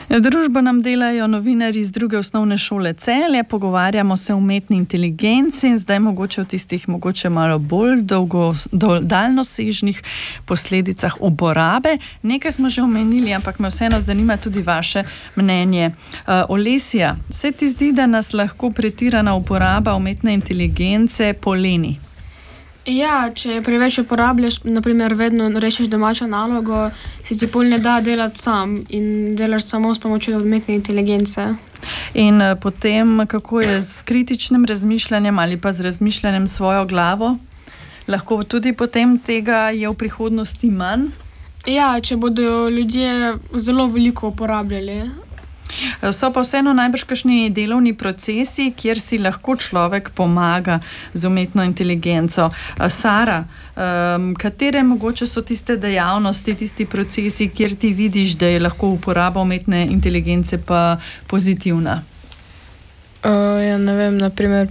Družbo nam delajo novinarji z druge osnovne šole Celje, pogovarjamo se o umetni inteligenci in zdaj mogoče o tistih malo bolj daljnosežnih posledicah uporabe. Nekaj smo že omenili, ampak me vseeno zanima tudi vaše mnenje. Olesja, se ti zdi, da nas lahko pretirana uporaba umetne inteligence poleni? Ja, če preveč uporabljaš, naprimer vedno rečeš domačo nalogo, si ti pol ne da delati sam in delaš samo s pomočjo umetne inteligence. In potem, kako je s kritičnim razmišljanjem ali pa z razmišljanjem svojo glavo? Lahko tudi potem tega je v prihodnosti manj? Ja, če bodo ljudje zelo veliko uporabljali. So pa vseeno najbrž kakšni delovni procesi, kjer si lahko človek pomaga z umetno inteligenco. Sara, katere mogoče so tiste dejavnosti, tisti procesi, kjer ti vidiš, da je lahko uporaba umetne inteligence pa pozitivna? Ja, ne vem, naprimer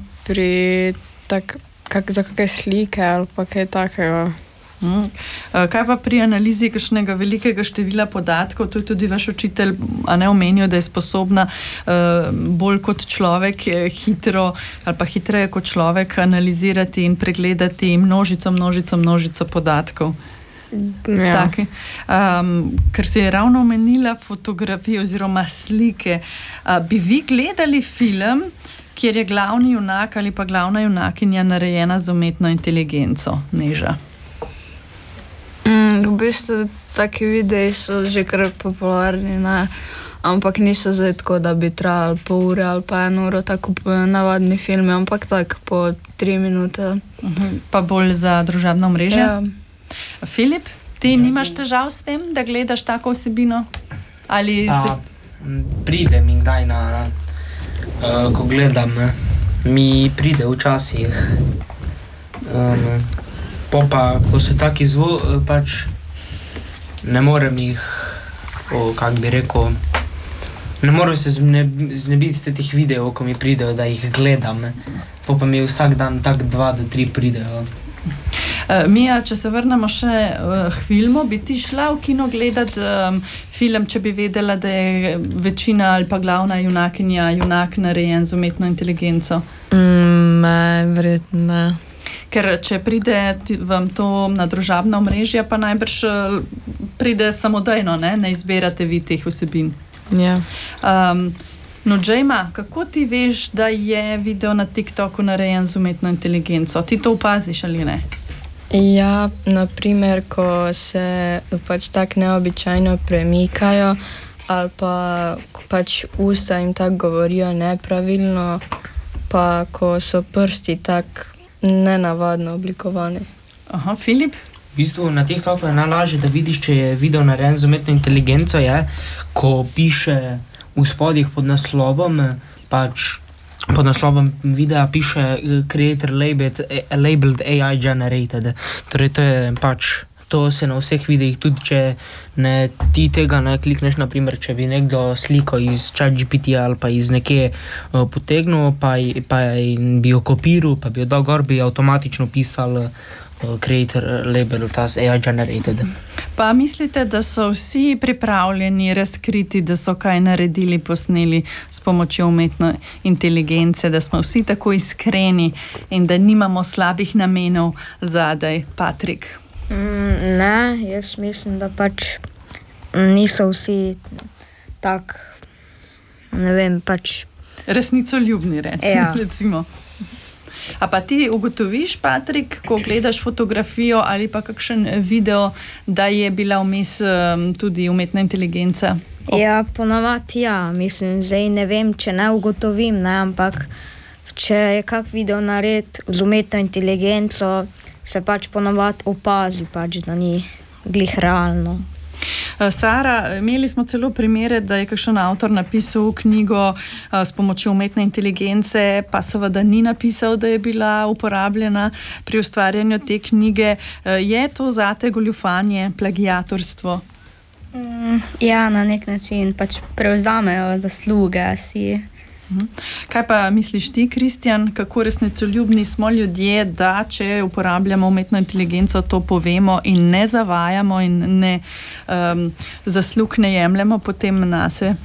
za kakšne slike ali pa kaj takega. Kaj pa pri analizi kakšnega velikega števila podatkov? To je tudi vaš učitelj omenil, da je sposobna bolj kot človek hitro ali pa hitreje kot človek analizirati in pregledati množico podatkov. Ja. Ker si je ravno omenila fotografije oziroma slike. Bi vi gledali film, kjer je glavni junak ali pa glavna junakinja narejena z umetno inteligenco? Neža. V bistvu taki videi so že kar popularni, ne? Ampak niso zdaj tako, da bi trajali pol ure ali pa 1 uro, tako navadni filmi, ampak tako po 3 minute. Pa bolj za družabno mreže? Ja. Filip, ti nimaš težav s tem, da gledaš tako vsebino? Ali pride mi kdaj ko gledam, mi pride včasih. Pa, ko so taki pač ne morem jih, kako bi rekel, ne morem se znebiti teh videov, ko mi pridejo, da jih gledam. Pa mi vsak dan tak 2 do 3 pridejo. Mija, če se vrnemo še k filmu, bi ti šla v kino gledati film, če bi vedela, da je večina ali pa glavna junakinja, junak narejen z umetno inteligenco? Ne, verjetno ne. Ker če pride vam to na družabna omrežja, pa najbrž pride samodejno, ne izbirate vi teh vsebin. Ja. No, Džejma, kako ti veš, da je video na TikToku narejen z umetno inteligenco? Ti to opaziš ali ne? Ja, naprimer, ko se pač tako neobičajno premikajo ali pa pač usta jim tako govorijo nepravilno, pa ko so prsti tako nenavadno oblikovani. Aha, Filip? V bistvu na TikToku je najlažje, da vidiš, če je video narejen z umetno inteligenco, ko piše v spodih pod naslovom, pač pod naslovom videa piše Creator labeled AI generated. Torej to je pač, to se na vseh videih, tudi če ti tega ne klikneš, naprimer, če bi nekdo sliko iz ChatGPT ali pa iz nekje potegnil, pa bi jo kopiral, pa bi jo dal gor, bi avtomatično pisal Creator labeled as AI generated. Pa mislite, da so vsi pripravljeni razkriti, da so kaj naredili, posneli s pomočjo umetne inteligence, da smo vsi tako iskreni in da nimamo slabih namenov zadaj? Patrik? Ne, jaz mislim, da pač niso vsi tak, ne vem, pač resnicoljubni, recimo. A pa ti ugotoviš, Patrik, ko gledaš fotografijo ali pa kakšen video, da je bila vmes tudi umetna inteligenca? Ja, ponavadi ja, mislim, zdaj ne vem, če ne ugotovim, ne, ampak če je kak video nared z umetno inteligenco, se pač ponavadi opazi, pač, da ni glih realno. Sara, imeli smo celo primere, da je kakšen avtor napisal knjigo s pomočjo umetne inteligence, pa seveda ni napisal, da je bila uporabljena pri ustvarjanju te knjige. Je to zate goljufanje, plagiatorstvo? Ja, na nek način pač prevzamejo zasluge si. Kaj pa misliš ti, Kristjan, kako resnicoljubni smo ljudje, da če uporabljamo umetno inteligenco, to povemo in ne zavajamo in ne zaslug ne jemljemo potem nase?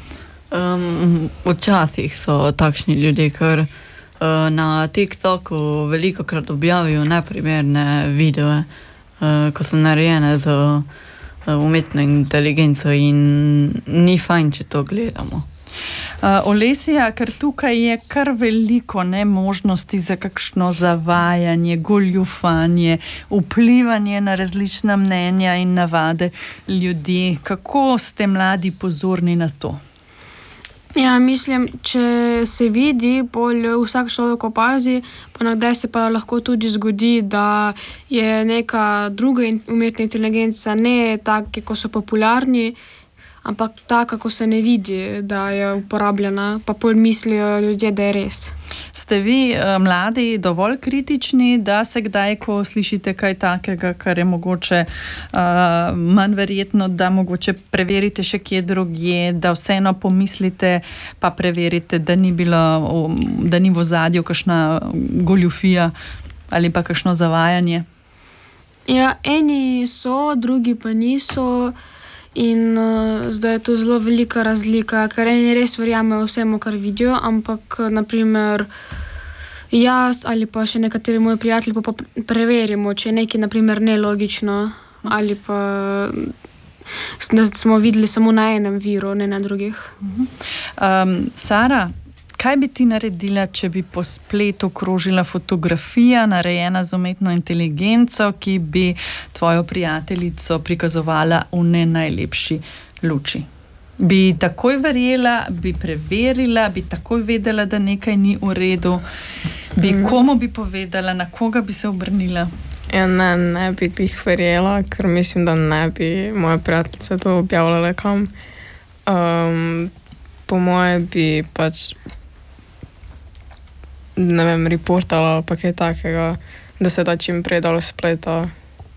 Včasih so takšni ljudje, ker na TikToku veliko krat objavijo neprimerne videe, ko so narejene z umetno inteligenco in ni fajn, če to gledamo. Olesja, ker tukaj je kar veliko možnosti za kakšno zavajanje, goljufanje, vplivanje na različna mnenja in navade ljudi. Kako ste mladi pozorni na to? Ja, mislim, če se vidi, bolj vsak človek opazi, pa nekdaj se pa lahko tudi zgodi, da je neka druga umetna inteligenca ne take, ko so popularni, ampak taka, ko se ne vidi, da je uporabljena, pa bolj mislijo ljudje, da je res. Ste vi mladi dovolj kritični, da se kdaj, ko slišite kaj takega, kar je mogoče manj verjetno, da mogoče preverite še kje drugje, da vseeno pomislite, pa preverite, da ni v ozadju kakšna goljufija ali pa kakšno zavajanje? Ja, eni so, drugi pa niso. In zdaj je to zelo velika razlika, ker eni res verjamejo vsemu, kar vidijo, ampak naprimer jaz ali pa še nekateri moji prijatelji pa preverimo, če je nekaj naprimer nelogično ali pa da smo videli samo na enem viru, ne na drugih. Sara, kaj bi ti naredila, če bi po spletu krožila fotografija, narejena z umetno inteligenco, ki bi tvojo prijateljico prikazovala v ne najlepši luči? Bi takoj verjela, bi preverila, bi takoj vedela, da nekaj ni v redu? Komu bi povedala, na koga bi se obrnila? Ja, ne bi jih verjela, ker mislim, da ne bi moja prijateljica to objavljala kam. Po moje bi pač ne vem, reportala ali pa kaj takega, da se da čim prej dal spleta.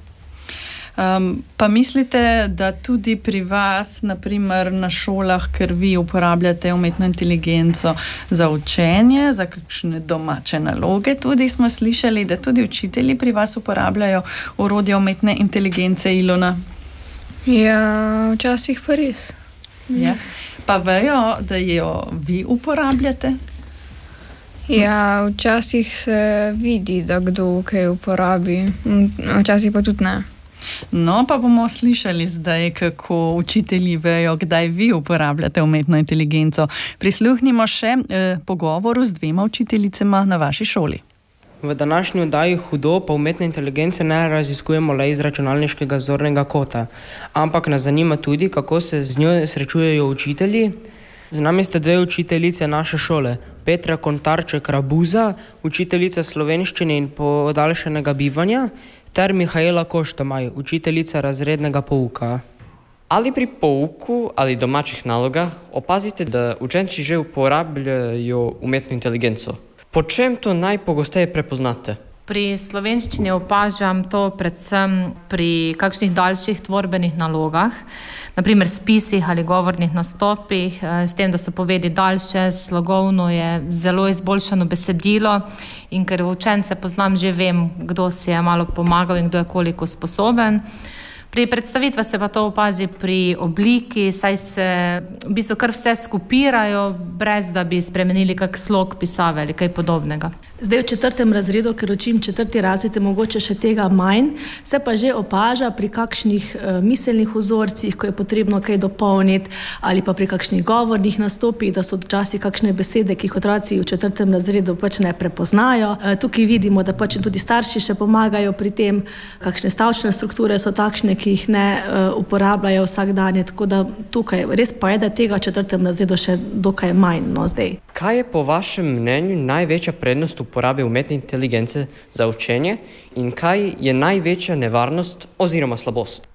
Pa mislite, da tudi pri vas, naprimer na šolah, ker vi uporabljate umetno inteligenco za učenje, za kakšne domače naloge, tudi smo slišali, da tudi učitelji pri vas uporabljajo orodje umetne inteligence, Ilona? Ja, včasih pa res. Ja. Pa vejo, da jo vi uporabljate? Ja, včasih se vidi, da kdo kaj uporabi, včasih pa tudi ne. No, pa bomo slišali zdaj, kako učitelji vejo, kdaj vi uporabljate umetno inteligenco. Prisluhnimo še pogovoru z 2 učiteljicama na vaši šoli. V današnji oddaji Hudo pa umetne inteligence ne raziskujemo le iz računalniškega zornega kota, ampak nas zanima tudi, kako se z njo srečujejo učitelji. Z nami sta 2 učiteljice naše šole, Petra Kontarček-Rabuza, učiteljica slovenščine in podaljšanega bivanja, ter Mihaela Koštomaj, učiteljica razrednega pouka. Ali pri pouku ali domačih nalogah opazite, da učenci že uporabljajo umetno inteligenco? Po čem to najpogosteje prepoznate? Pri slovenščini opažam to predvsem pri kakšnih daljših tvorbenih nalogah, naprimer spisih ali govornih nastopih, s tem, da so povedi daljše, slogovno je zelo izboljšano besedilo in ker učence poznam, že vem, kdo si je malo pomagal in kdo je koliko sposoben. Pri predstavitvah se pa to opazi pri obliki, saj se v bistvu kar vse skupirajo, brez da bi spremenili kak slog pisave ali kaj podobnega. Zdaj v 4. razredu, ker učim 4. razred, je mogoče še tega manj, se pa že opaža pri kakšnih miselnih vzorcih, ko je potrebno kaj dopolniti, ali pa pri kakšnih govornih nastopih, da so včasih kakšne besede, ki jih otroci v 4. razredu pač ne prepoznajo. Tukaj vidimo, da pač tudi starši še pomagajo pri tem, kakšne stavčne strukture so takšne, ki jih ne uporabljajo vsak dan, tako da tukaj res pa je, da tega v 4. razredu še dokaj manj, no, zdaj. Kaj je po vašem mnenju največja prednost uporabe umetne inteligence za učenje in kaj je največja nevarnost oziroma slabost?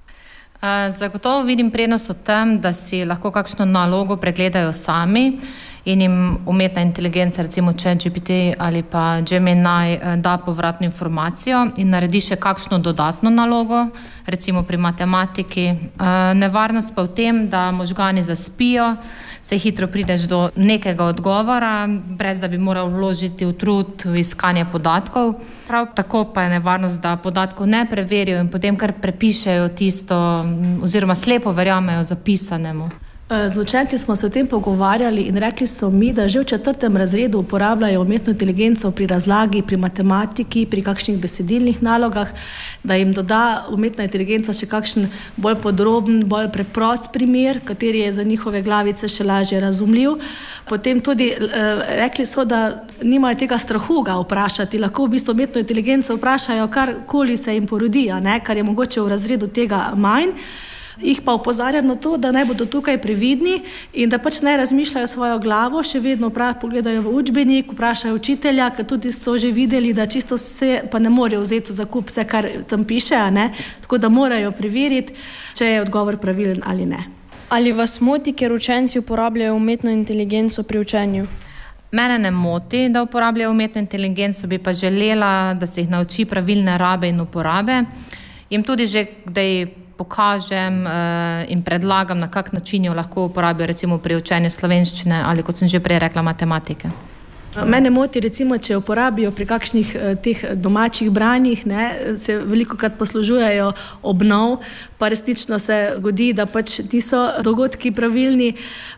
Zagotovo vidim prednost v tem, da si lahko kakšno nalogo pregledajo sami in jim umetna inteligenca, recimo ChatGPT ali pa Gemini, da povratno informacijo in naredi še kakšno dodatno nalogo, recimo pri matematiki. Nevarnost pa v tem, da možgani zaspijo, se hitro prideš do nekega odgovora, brez da bi moral vložiti v trud v iskanje podatkov. Prav tako pa je nevarnost, da podatkov ne preverijo in potem kar prepišejo tisto oziroma slepo verjamejo zapisanemu. Z učenci smo se o tem pogovarjali in rekli so mi, da že v 4. razredu uporabljajo umetno inteligenco pri razlagi, pri matematiki, pri kakšnih besedilnih nalogah, da jim doda umetna inteligenca še kakšen bolj podroben, bolj preprost primer, kateri je za njihove glavice še lažje razumljiv. Potem tudi rekli so, da nimajo tega strahu ga vprašati, lahko v bistvu umetno inteligenco vprašajo karkoli se jim porodi, kar je mogoče v razredu tega manj. Jih pa opozarjam na to, da naj bodo tukaj previdni in da pač naj razmišljajo svojo glavo, še vedno pogledajo v učbenik, vprašajo učitelja, ker tudi so že videli, da čisto vse pa ne morejo vzeti v zakup vse, kar tam piše, tako da morajo preveriti, če je odgovor pravilen ali ne. Ali vas moti, ker učenci uporabljajo umetno inteligenco pri učenju? Mene ne moti, da uporabljajo umetno inteligenco, bi pa želela, da se jih nauči pravilne rabe in uporabe. Jim tudi že kdaj pokažem in predlagam, na kak način jo lahko uporabijo recimo pri učenju slovenščine ali, kot sem že prej rekla, matematike. Mene moti recimo, če uporabijo pri kakšnih teh domačih branjih, se velikokrat poslužujejo obnov, pa resnično se zgodi, da pač niso dogodki pravilni,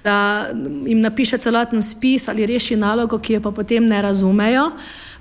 da jim napiše celoten spis ali reši nalogo, ki jo pa potem ne razumejo.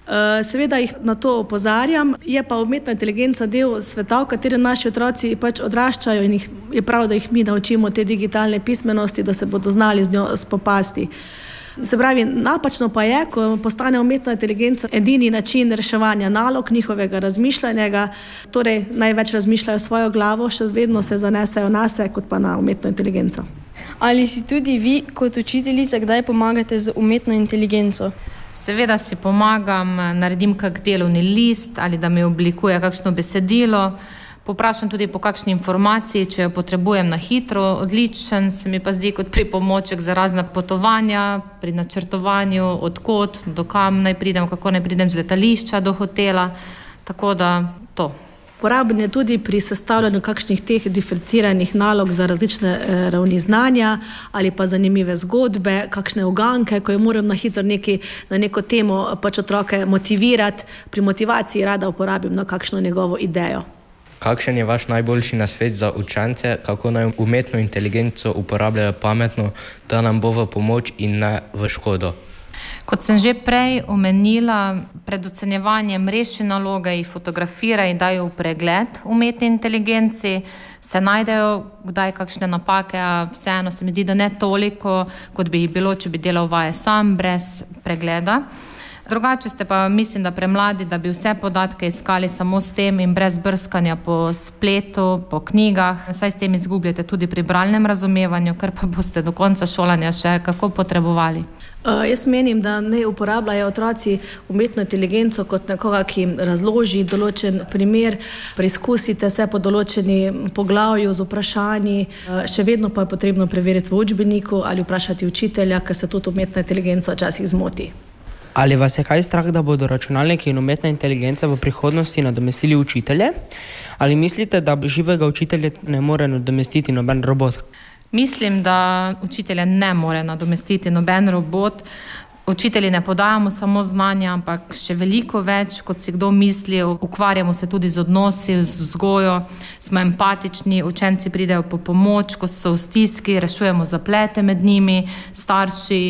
Seveda jih na to opozarjam, je pa umetna inteligenca del sveta, v katerem naši otroci pač odraščajo in je prav, da jih mi naučimo te digitalne pismenosti, da se bodo znali z njo spopasti. Se pravi, napačno pa je, ko postane umetna inteligenca edini način reševanja nalog, njihovega razmišljanja, torej največ razmišljajo svojo glavo, še vedno se zanesejo nase, kot pa na umetno inteligenco. Ali si tudi vi kot učiteljica kdaj pomagate z umetno inteligenco? Seveda si pomagam, naredim kak delovni list ali da mi oblikuje kakšno besedilo. Poprašam tudi po kakšni informaciji, če jo potrebujem na hitro. Odličen se mi pa zdi kot pripomoček za razna potovanja, pri načrtovanju, odkot, do kam naj pridem, kako naj pridem z letališča do hotela. Tako da to. Uporaben je tudi pri sestavljanju kakšnih teh diferenciranih nalog za različne ravni znanja ali pa zanimive zgodbe, kakšne uganke, ko jo moram na hitro na neko temo pač otroke motivirati. Pri motivaciji rada uporabim na kakšno njegovo idejo. Kakšen je vaš najboljši nasvet za učence, kako naj umetno inteligenco uporabljajo pametno, da nam bo v pomoč in ne v škodo? Kot sem že prej omenila, pred ocenjevanjem reši naloge, jih fotografira in dajo v pregled umetni inteligenci, se najdejo kdaj kakšne napake, a vseeno se mi zdi, da ne toliko, kot bi jih bilo, če bi delal vaje sam, brez pregleda. Drugače ste pa, mislim, da premladi, da bi vse podatke iskali samo s tem in brez brskanja po spletu, po knjigah. Saj s tem izgubljate tudi pri bralnem razumevanju, ker pa boste do konca šolanja še kako potrebovali. Jaz menim, da ne uporabljajo otroci umetno inteligenco kot nekoga, ki jim razloži določen primer, preizkusite se po določeni poglavju z vprašanji, še vedno pa je potrebno preveriti v učbeniku ali vprašati učitelja, ker se tudi umetna inteligenca včasih zmoti. Ali vas je kaj strah, da bodo računalniki in umetna inteligenca v prihodnosti nadomestili učitelje? Ali mislite, da živega učitelja ne more nadomestiti noben robot? Mislim, da učitelja ne more nadomestiti noben robot. Učitelji ne podajamo samo znanja, ampak še veliko več, kot si kdo misli. Ukvarjamo se tudi z odnosi, z vzgojo, smo empatični, učenci pridejo po pomoč, ko so v stiski, rešujemo zaplete med njimi, starši,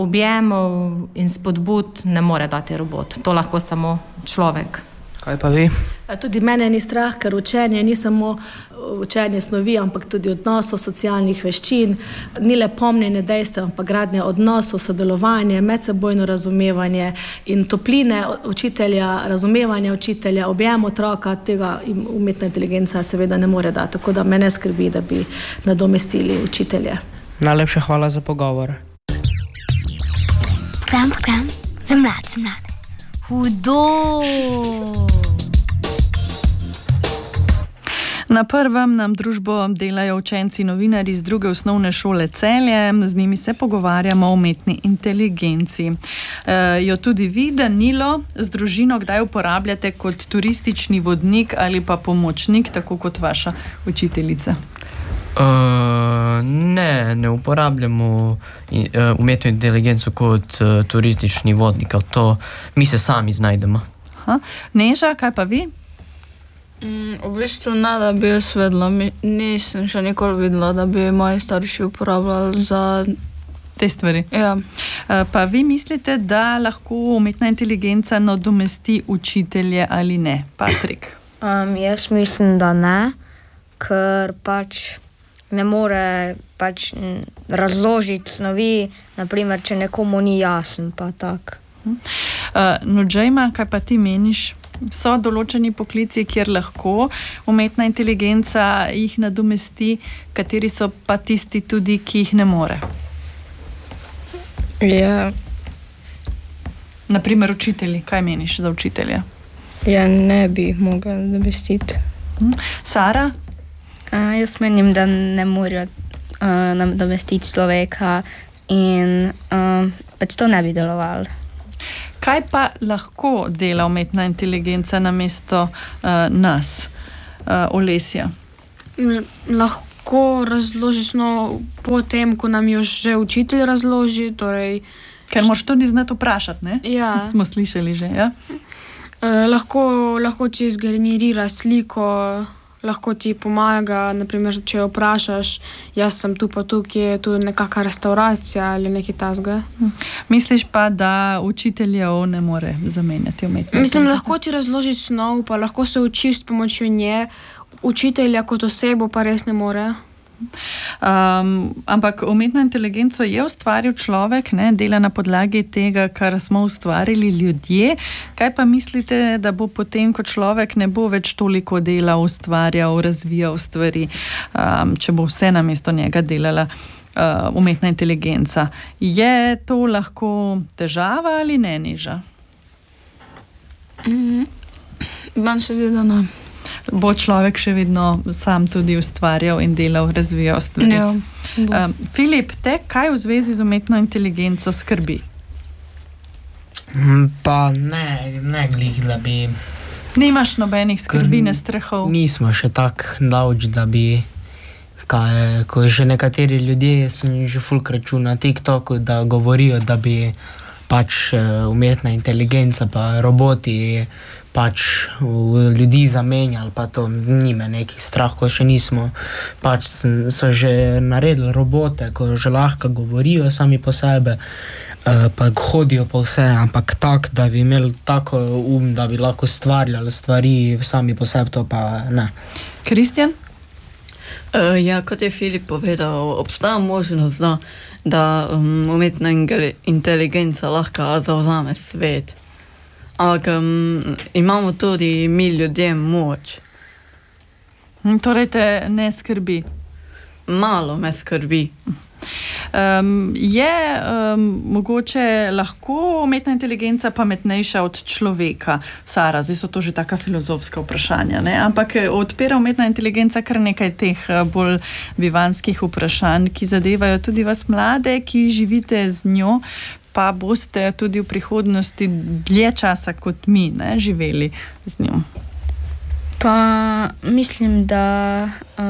objemov in spodbud ne more dati robot. To lahko samo človek. Kaj pa vi? Tudi mene ni strah, ker učenje ni samo učenje snovi, ampak tudi odnosov, socialnih veščin, ni le pomnjenje dejstev, ampak gradnja odnosov, sodelovanje, medsebojno razumevanje in topline učitelja, razumevanje učitelja, objem otroka, tega umetna inteligenca seveda ne more dati, tako da me ne skrbi, da bi nadomestili učitelje. Najlepša hvala za pogovor. Program za mlade. Hudo! Na prvem nam družbo delajo učenci novinarji z druge osnovne šole Celje. Z njimi se pogovarjamo o umetni inteligenci. Jo tudi vi, Danilo, z družino kdaj uporabljate kot turistični vodnik ali pa pomočnik, tako kot vaša učiteljica? Ne uporabljamo umetno inteligenco kot turistični vodnik, to mi se sami znajdemo. Neža, kaj pa vi? V bistvu ne, da bi jaz vedela. Nisem še nikoli videla, da bi moji starši uporabljali za te stvari. Ja. Pa vi mislite, da lahko umetna inteligenca nadomesti učitelje ali ne? Patrik? Jaz mislim, da ne, ker pač ne more pač razložiti snovi, naprimer, če nekomu ni jasen, pa tak. Nudžejma, kaj pa ti meniš? So določeni poklici, kjer lahko umetna inteligenca jih nadomesti, kateri so pa tisti tudi, ki jih ne more? Ja. Naprimer učitelji, kaj meniš za učitelje? Ja, ne bi mogla nadomestiti. Sara? Jaz menim, da ne morajo nadomestiti človeka in pač to ne bi delovalo. Kaj pa lahko dela umetna inteligenca namesto nas, Olesja? Lahko razloži snov po tem, ko nam jo že učitelj razloži. Torej, ker moraš tudi znati vprašati, ne? Ja. Smo slišali že, ja? Lahko ti zgenerira sliko, lahko ti pomaga, naprimer, če jo vprašaš, jaz sem tu pa tukaj, je tu nekakva restauracija ali nekaj tasga. Misliš pa, da učiteljev ne more zamenjati umetnosti? Mislim, lahko ti razloži snov, pa lahko se učiš s pomočjo nje, učitelja kot osebo pa res ne more. Ampak umetno inteligenco je ustvaril človek, ne, dela na podlagi tega, kar smo ustvarili ljudje. Kaj pa mislite, da bo potem, ko človek ne bo več toliko dela ustvarjal, razvijal stvari, če bo vse namesto njega delala umetna inteligenca? Je to lahko težava ali ne, Neža? Meni se zdi, da ne. Bo človek še vedno sam tudi ustvarjal in delal, razvijal stvari. Ja, Filip, te kaj v zvezi z umetno inteligenco skrbi? Pa ne glih, da bi... Nimaš nobenih skrbi, ne strahov? Nismo še tak daleč, da bi... Ko že nekateri ljudje so že fulkrat čuli na TikToku, da govorijo, da bi pač umetna inteligenca pa roboti pač ljudi zamenjali, pa to nime nekih strah, ko še nismo. Pač so že naredili robote, ko že lahko govorijo sami po sebe, pa hodijo po vse, ampak tak, da bi imeli tako da bi lahko stvarjali stvari sami po sebi, to pa ne. Kristjan? Ja, kot je Filip povedal, obstaja možnost, da umetna inteligenca lahko zavzame svet. Ampak imamo tudi mi ljudje moč. Torej te ne skrbi? Malo me skrbi. Je mogoče lahko umetna inteligenca pametnejša od človeka? Sara, zdaj so to že taka filozofska vprašanja, ne? Ampak odpira umetna inteligenca kar nekaj teh bolj bivanskih vprašanj, ki zadevajo tudi vas mlade, ki živite z njo, pa boste tudi v prihodnosti dlje časa kot mi, ne, živeli z njo. Pa mislim, da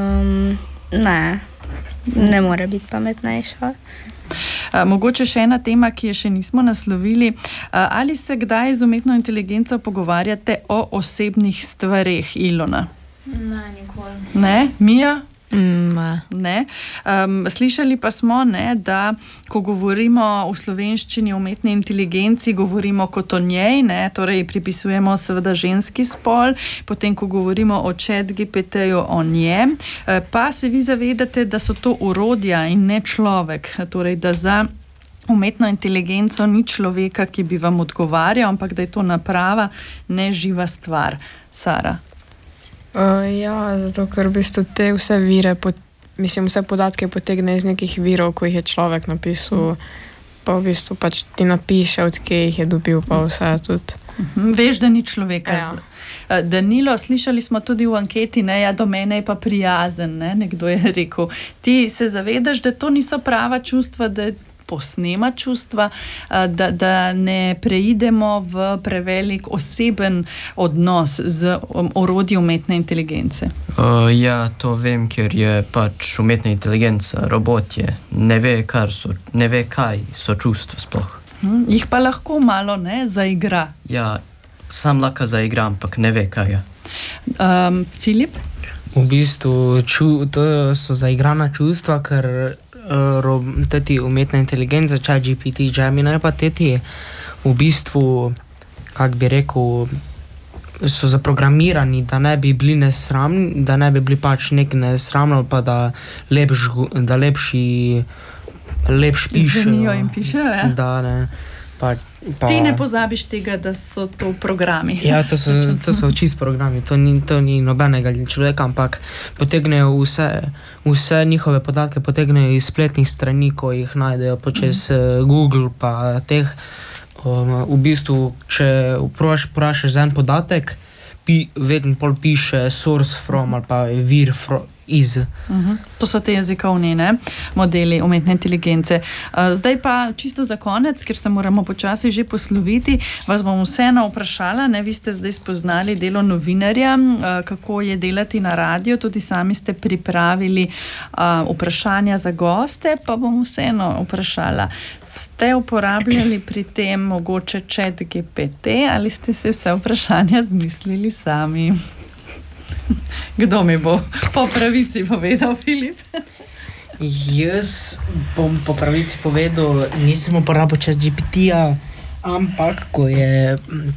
ne more biti pametnejša. Mogoče še ena tema, ki je še nismo naslovili. Ali se kdaj z umetno inteligenco pogovarjate o osebnih stvareh, Ilona? Ne, nikoli. Ne? Mija? Ne. Slišali pa smo, ne, da ko govorimo v slovenščini o umetni inteligenci, govorimo kot o njej, ne, torej pripisujemo seveda ženski spol, potem ko govorimo o ChatGPT-ju o njem, pa se vi zavedate, da so to orodja in ne človek, torej da za umetno inteligenco ni človeka, ki bi vam odgovarjal, ampak da je to naprava, ne živa stvar. Sara? Ja, zato ker v bistvu te vse vire, vse podatke potegne iz nekih virov, ko jih je človek napisal, pa v bistvu pač ti napiše, od kje jih je dobil, pa vse tudi. Veš, da ni človeka. Ja. Danilo, slišali smo tudi v anketi, ne, ja, do mene je pa prijazen, ne, nekdo je rekel. Ti se zavedaš, da to niso prava čustva, da posnema čustva, da ne preidemo v prevelik oseben odnos z orodji umetne inteligence. Ja, to vem, ker je pač umetna inteligenca, robot je, ne ve, kaj so čustva sploh. Jih pa lahko malo, ne, zaigra. Ja, sam lahko zaigra, ampak ne ve, kaj je. Filip? V bistvu to so zaigrana čustva, ker teti umetna inteligenca, ChatGPT, Gemini, pa teti v bistvu, kak bi rekel, so zaprogramirani, da ne bi bili nesramni, da ne bi bili pač nek nesramno, pa da lepši pišejo. Zvenijo in pišejo, ja. Da, ne. Ti ne pozabiš tega, da so to programi. Ja, to so čist programi, to ni nobenega človeka, ampak potegnejo vse njihove podatke, potegnejo iz spletnih strani, ko jih najdejo počez Google pa teh. V bistvu, če vprašaš za en podatek, vedno pol piše source from ali pa vir iz. To so te jezikovni modeli umetne inteligence. Zdaj pa čisto za konec, ker se moramo počasi že posloviti, vas bom vseeno vprašala, vi ste zdaj spoznali delo novinarja, kako je delati na radiju, tudi sami ste pripravili vprašanja za goste, pa bom vseeno vprašala, ste uporabljali pri tem mogoče ChatGPT ali ste se vse vprašanja zmislili sami? Kdo mi bo po pravici povedal, Filip? Jaz bom po pravici povedal, nisem uporabil ChatGPT-ja, ampak ko je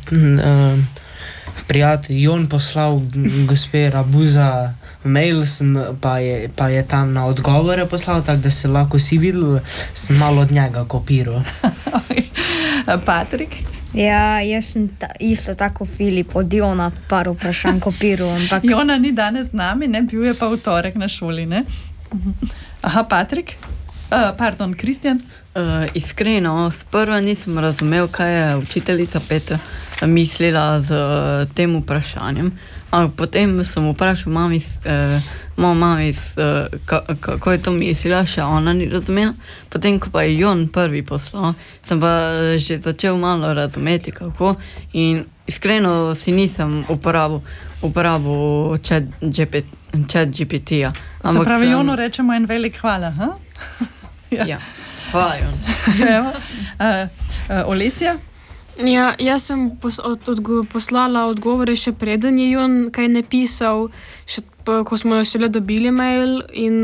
prijatelj Jon poslal gospe Rabuza mail, pa je tam na odgovore poslal, tako da se lahko si videl, sem malo od njega kopiral. Patrik? Ja, jaz sem isto tako Filip, od Jona par vprašanj kopiral, ampak... Jona ni danes z nami, bil je pa v torek na šoli, ne? Aha, Patrik? Pardon, Kristjan? Iskreno, sprva nisem razumel, kaj je učiteljica Petra mislila z tem vprašanjem, ampak potem sem vprašal mojo mami, kako je to mislila, še ona ni razumela. Potem, ko pa je Jon prvi poslal, sem pa že začel malo razumeti, kako. In iskreno si nisem uporabil ChatGPT-ja. Se pravi, Jonu rečemo en velik hvala, ha? Ja, hvala, Jon. Olesja? Ja, jaz sem poslala odgovore še preden je Jon kaj napisal, ko smo šele dobili mail in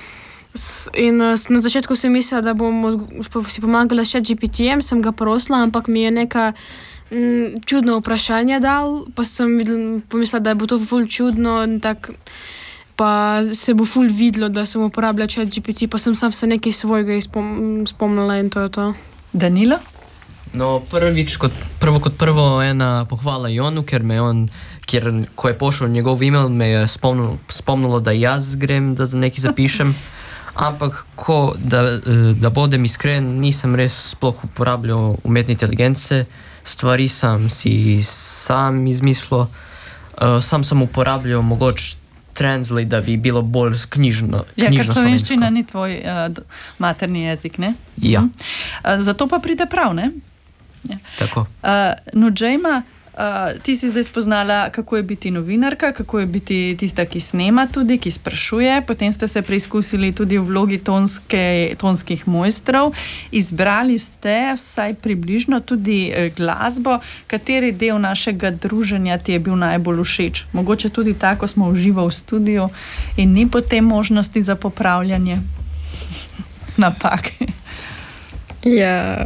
na začetku sem mislila, da bom si pomagala s ChatGPT-jem, sem ga prosila, ampak mi je neka čudno vprašanje dal, pa sem pomislila, da bo to ful čudno in tak, pa se bo ful videlo, da sem uporabljala ChatGPT, pa sem sam se nekaj svojega spomnila in to je to. Danilo? No, kot prvo ena pohvala Jonu, ker ko je pošel njegov email, me je spomnilo, da jaz grem, da za nekaj zapišem. Ampak, da bodem iskren, nisem res sploh uporabljal umetne inteligence, stvari sem si sam izmislil, sam sem uporabljal mogoče Translate, da bi bilo bolj knjižno. Ja, ker slovenščina ni tvoj materni jezik, ne? Ja. Zato pa pride prav, ne? Ja. Tako. Džejma, ti si zdaj spoznala, kako je biti novinarka, kako je biti tista, ki snema tudi, ki sprašuje, potem ste se preizkusili tudi v vlogi tonskih mojstrov, izbrali ste vsaj približno tudi glasbo. Kateri del našega druženja ti je bil najbolj všeč? Mogoče tudi tako smo uživa v studiu in ni potem možnosti za popravljanje napake. Ja,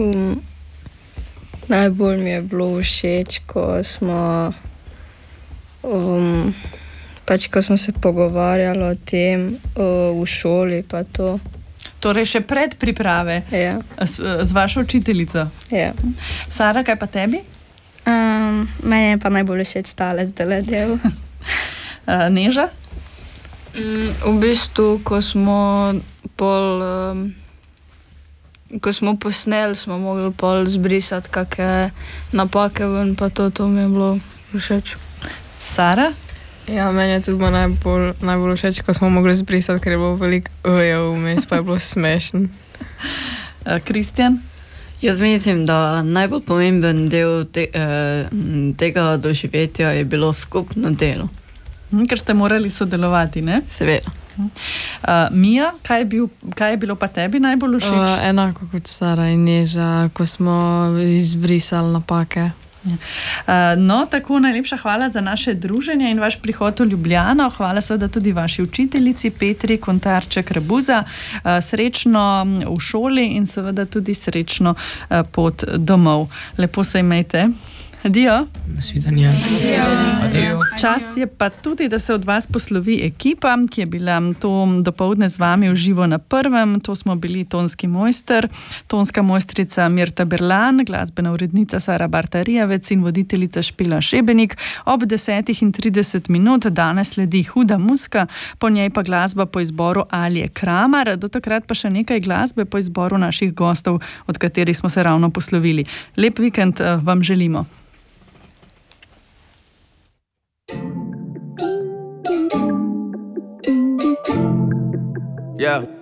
najbolj mi je bilo všeč, ko smo se pogovarjali o tem v šoli pa to. Torej še pred priprave z vašo učiteljico? Ja. Sara, kaj pa tebi? Meni je pa najbolj všeč tale zdaj del. Neža? V bistvu, ko smo posneli, smo mogli pol zbrisati kakšne napake ven, pa to mi je bilo všeč. Sara? Ja, meni je tudi najbolj všeč, ko smo mogli zbrisati, ker je bilo veliko vmes, pa je bilo smešen. Kristjan? Jaz mislim, da najbolj pomemben del tega doživetja je bilo skupno delo. Ker ste morali sodelovati, ne? Seveda. Mija, kaj je bilo pa tebi najbolj všeč? Enako kot Sara in Neža, ko smo izbrisali napake. No, tako najlepša hvala za naše druženje in vaš prihod v Ljubljano. Hvala seveda tudi vaši učiteljici Petri Kontarček-Rebuza. Srečno v šoli in seveda tudi srečno pot domov. Lepo se imejte. Adijo. Nasvidenje. Adijo. Čas je pa tudi, da se od vas poslovi ekipa, ki je bila to dopoldne z vami v živo na prvem. To smo bili tonski mojster, tonska mojstrica Mirta Berlan, glasbena urednica Sara Bartarijavec in voditeljica Špela Šebenik. Ob 10:30 danes sledi Huda muska, po njej pa glasba po izboru Alije Kramar. Do takrat pa še nekaj glasbe po izboru naših gostov, od katerih smo se ravno poslovili. Lep vikend vam želimo. Yeah.